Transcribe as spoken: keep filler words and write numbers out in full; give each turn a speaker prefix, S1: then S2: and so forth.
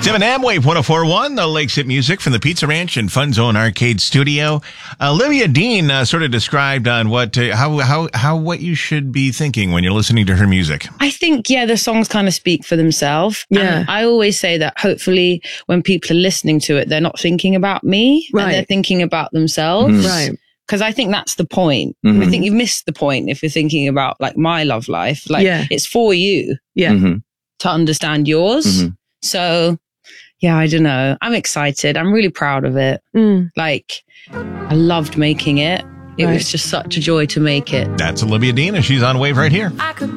S1: Seven Amwave one oh four point one, the Lakes Hit Music from the Pizza Ranch and Fun Zone Arcade Studio. Olivia Dean uh, sort of described on what uh, how how how what you should be thinking when you're listening to her music.
S2: I think, yeah, the songs kind of speak for themselves.
S3: Yeah.
S2: And I always say that hopefully when people are listening to it, they're not thinking about me,
S3: Right.
S2: and they're thinking about themselves.
S4: Mm.
S3: Right.
S2: Because I think that's the point.
S4: Mhm.
S2: I think you've missed the point if you're thinking about like my love life. Like
S3: Yeah.
S2: it's for you
S3: Yeah.
S4: Mhm.
S2: to understand yours.
S4: Mhm.
S2: So yeah, I don't know. I'm excited. I'm really proud of it.
S3: Mm.
S2: Like I loved making it. It
S3: Right.
S2: was just such a joy to make it.
S1: That's Olivia Dean, and she's on Wave right here.